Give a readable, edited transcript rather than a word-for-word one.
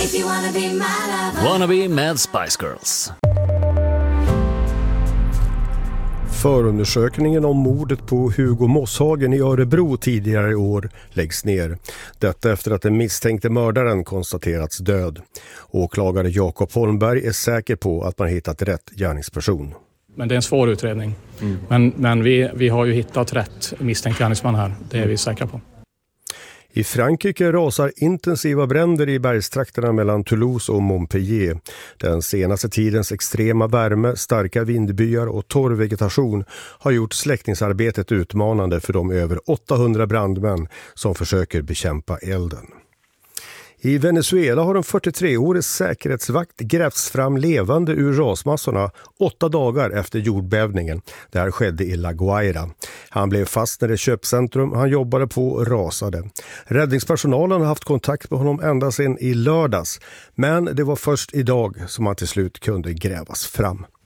If you wanna be my lover. Wannabe med Spice Girls. Förundersökningen om mordet på Hugo Mosshagen i Örebro tidigare i år läggs ner. Detta efter att den misstänkte mördaren konstaterats död. Åklagare Jakob Holmberg är säker på att man hittat rätt gärningsperson. Men det är en svår utredning. Men vi har ju hittat rätt misstänkt gärningsman här. Det är vi säkra på. I Frankrike rasar intensiva bränder i bergstrakterna mellan Toulouse och Montpellier. Den senaste tidens extrema värme, starka vindbyar och torr vegetation har gjort släckningsarbetet utmanande för de över 800 brandmän som försöker bekämpa elden. I Venezuela har en 43-årig säkerhetsvakt grävts fram levande ur rasmassorna 8 dagar efter jordbävningen. Det här skedde i La Guaira. Han blev fast när det köpcentrum han jobbade på rasade. Räddningspersonalen har haft kontakt med honom ända sedan i lördags. Men det var först idag som han till slut kunde grävas fram.